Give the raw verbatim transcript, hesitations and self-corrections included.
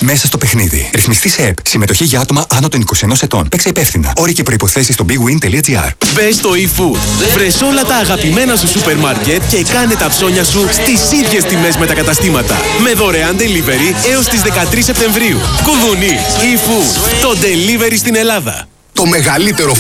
μέσα στο παιχνίδι. Ρυθμιστή σε ΕΠ. Συμμετοχή για άτομα άνω των είκοσι ενός ετών. Παίξε υπεύθυνα. Όροι και προϋποθέσεις στο big win τελεία gr. Μπες στο eFood. Βρες όλα τα αγαπημένα σου σούπερ μάρκετ και κάνε τα ψώνια σου στις ίδιες τιμές με τα καταστήματα. Με δωρεάν delivery έως τις δεκατρείς Σεπτεμβρίου. Κουδουνί, eFood. Το delivery στην Ελλάδα. Το μεγαλύτερο